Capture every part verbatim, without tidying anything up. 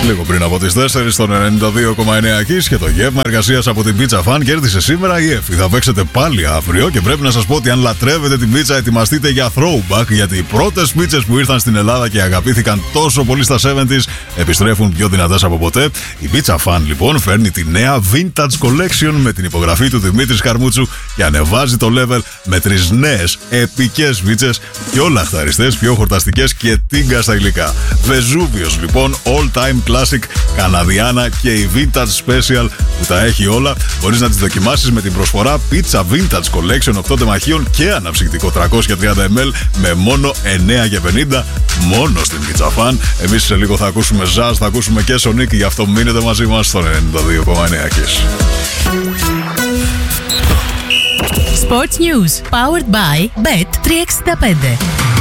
Λίγο πριν από τις τέσσερις στον ενενήντα δύο κόμμα εννέα Kiss και το γεύμα εργασίας από την Pizza Fan κέρδισε σήμερα η Εφη. Θα παίξετε πάλι αύριο και πρέπει να σας πω ότι αν λατρεύετε την πίτσα, ετοιμαστείτε για throwback, γιατί οι πρώτες πίτσες που ήρθαν στην Ελλάδα και αγαπήθηκαν τόσο πολύ στα εβδομήντα επιστρέφουν πιο δυνατές από ποτέ. Η Pizza Fan λοιπόν φέρνει τη νέα Vintage Collection με την υπογραφή του Δημήτρη Καρμούτσου και ανεβάζει το level με τρεις νέες επικές πίτσες, πιο λαχταριστές, πιο χορταστικές και τίγκα στα υλικά. Βεζούβιος λοιπόν, all time classic, Καναδιάνα και η Vintage Special που τα έχει όλα. Μπορείς να τις δοκιμάσεις με την προσφορά Pizza Vintage Collection οκτώ τεμαχίων και αναψυκτικό τριακόσια τριάντα μιλιλίτρα με μόνο εννέα και πενήντα, μόνο στην Pizza Fan. Εμείς σε λίγο θα ακούσουμε Jazz, θα ακούσουμε και Sonic, γι' αυτό μείνετε μαζί μας στον ενενήντα δύο κόμμα εννέα Kiss. Sports News, powered by μπετ τριακόσια εξήντα πέντε.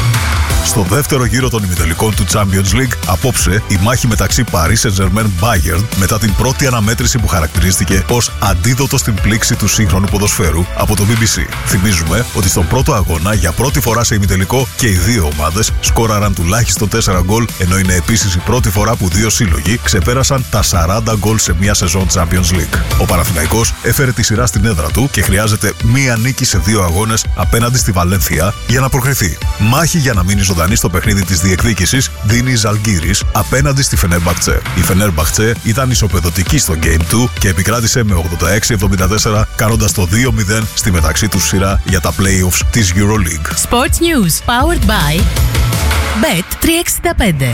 Στο δεύτερο γύρο των ημιτελικών του Champions League, απόψε η μάχη μεταξύ Paris Saint-Germain Bayern μετά την πρώτη αναμέτρηση που χαρακτηρίστηκε ως αντίδοτο στην πλήξη του σύγχρονου ποδοσφαίρου από το μπι μπι σι. Θυμίζουμε ότι στον πρώτο αγώνα, για πρώτη φορά σε ημιτελικό, και οι δύο ομάδες σκόραραν τουλάχιστον τέσσερα γκολ, ενώ είναι επίσης η πρώτη φορά που δύο σύλλογοι ξεπέρασαν τα σαράντα γκολ σε μια σεζόν Champions League. Ο Παναθηναϊκός έφερε τη σειρά στην έδρα του και χρειάζεται μία νίκη σε δύο αγώνες απέναντι στη Βαλένθια για να προκριθεί. Μάχη για να μείνει ζωντανή στο παιχνίδι της διεκδίκησης δίνει η Ζαλγκίρις απέναντι στη Φενέρμπαχτσε. Η Φενέρμπαχτσε ήταν ισοπεδωτική στο Game δύο και επικράτησε με ογδόντα έξι εβδομήντα τέσσερα, κάνοντας το δύο μηδέν στη μεταξύ τους σειρά για τα play-offs της EuroLeague. Sports News, powered by μπετ τριακόσια εξήντα πέντε.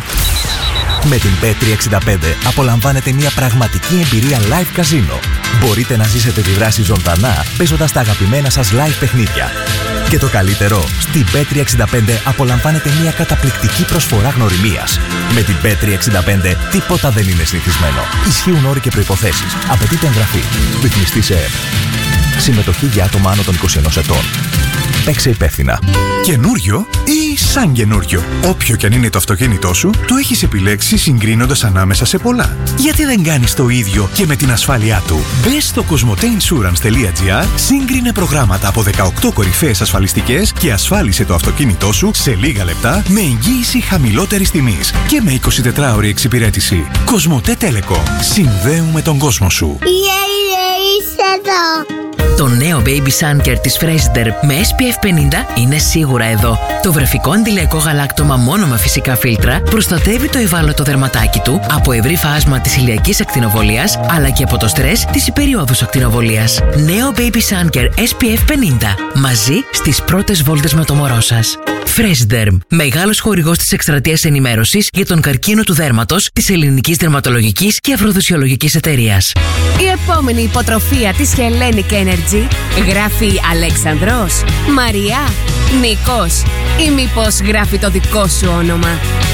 Με την μπετ τριακόσια εξήντα πέντε απολαμβάνετε μια πραγματική εμπειρία live casino. Μπορείτε να ζήσετε τη δράση ζωντανά παίζοντας τα αγαπημένα σας live παιχνίδια. Και το καλύτερο, στην μπετ τριακόσια εξήντα πέντε απολαμβάνετε μια καταπληκτική προσφορά γνωριμίας. Με την μπετ τριακόσια εξήντα πέντε τίποτα δεν είναι συνηθισμένο. Ισχύουν όροι και προϋποθέσεις. Απαιτείται εγγραφή. Ρυθμιστή σε ΕΕΠ. Συμμετοχή για άτομα άνω των είκοσι ενός ετών. Παίξε υπεύθυνα. Καινούριο ή σαν καινούριο. Όποιο κι αν είναι το αυτοκίνητό σου, το έχεις επιλέξει συγκρίνοντας ανάμεσα σε πολλά. Γιατί δεν κάνεις το ίδιο και με την ασφάλειά του? Μπες στο κοσμοτέινσουρανς τελεία τζι άρ, σύγκρινε προγράμματα από δεκαοκτώ κορυφαίες ασφαλιστικές και ασφάλισε το αυτοκίνητό σου σε λίγα λεπτά με εγγύηση χαμηλότερης τιμής και με εικοσιτετράωρη εξυπηρέτηση. Κοσμοτέ Telecom. Συνδέουμε τον κόσμο σου. Yeah, yeah, είσαι εδώ. Το νέο Baby Sunker της Freshder με ες πι εφ πενήντα είναι σίγουρα εδώ. Το βρεφικό αντιλιακό γαλάκτωμα μόνο με φυσικά φίλτρα προστατεύει το ευάλωτο δερματάκι του από ευρύ φάσμα της ηλιακής ακτινοβολίας αλλά και από το στρες της υπεριόδους ακτινοβολίας. Νέο Baby Sunker ες πι εφ πενήντα. Μαζί στις πρώτες βόλτες με το μωρό σας. Freshderm, μεγάλος χορηγός της εκστρατείας ενημέρωσης για τον καρκίνο του δέρματος της Ελληνικής Δερματολογικής και Αφροδοσιολογικής Εταιρείας. Η επόμενη υποτροφία της Hellenic Energy γράφει Αλέξανδρος, Μαριά, Νίκος ή μήπως γράφει το δικό σου όνομα?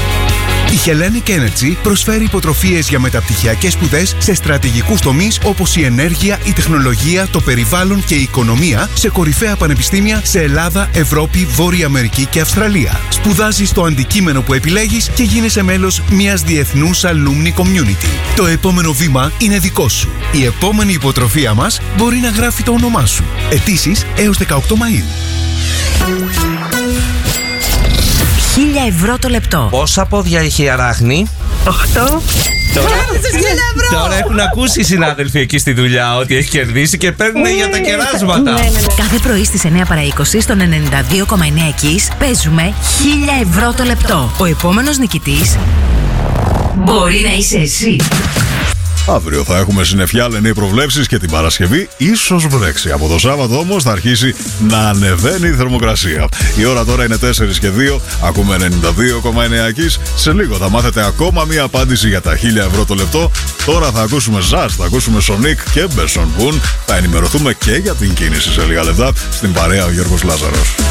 Η Hellenic Energy προσφέρει υποτροφίες για μεταπτυχιακές σπουδές σε στρατηγικούς τομείς όπως η ενέργεια, η τεχνολογία, το περιβάλλον και η οικονομία σε κορυφαία πανεπιστήμια σε Ελλάδα, Ευρώπη, Βόρεια Αμερική και Αυστραλία. Σπουδάζεις το αντικείμενο που επιλέγεις και γίνεσαι μέλος μιας διεθνούς alumni community. Το επόμενο βήμα είναι δικό σου. Η επόμενη υποτροφία μας μπορεί να γράφει το όνομά σου. Αιτήσεις έως δεκαοκτώ Μαΐου. χίλια ευρώ το λεπτό. Πόσα πόδια είχε η αράχνη? Οχτώ. Τώρα, τώρα έχουν ακούσει οι συνάδελφοι εκεί στη δουλειά ότι έχει κερδίσει και παίρνουν για τα κεράσματα. Ναι, ναι, ναι. Κάθε πρωί στις εννέα παρά είκοσι στον ενενήντα δύο κόμμα εννέα Kiss παίζουμε χίλια ευρώ το λεπτό. Ο επόμενος νικητής μπορεί να είσαι εσύ. Αύριο θα έχουμε συννεφιά, λένε οι προβλέψεις, και την Παρασκευή ίσως βρέξει. Από το Σάββατο όμως θα αρχίσει να ανεβαίνει η θερμοκρασία. Η ώρα τώρα είναι τέσσερις και δύο. Ακούμε ενενήντα δύο κόμμα εννέα Kiss. Σε λίγο θα μάθετε ακόμα μία απάντηση για τα χίλια ευρώ το λεπτό. Τώρα θα ακούσουμε Jazz, θα ακούσουμε Sonic και Besson Boone. Θα ενημερωθούμε και για την κίνηση σε λίγα λεπτά. Στην παρέα ο Γιώργος Λάζαρος.